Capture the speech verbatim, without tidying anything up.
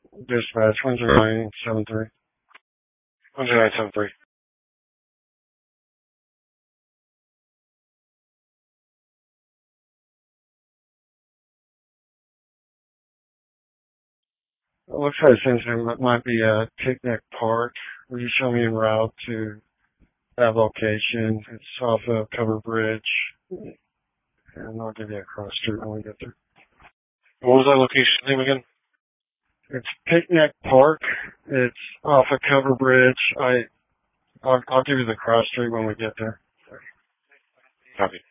Dispatch one zero nine seven three. one zero nine seven three. It looks like essentially it might be a picnic park. Will you show me en route to that location? It's off of Cover Bridge. And I'll give you a cross street when we get there. What was that location name again? It's Picnic Park. It's off of Cover Bridge. I, I'll, I'll give you the cross street when we get there. Copy.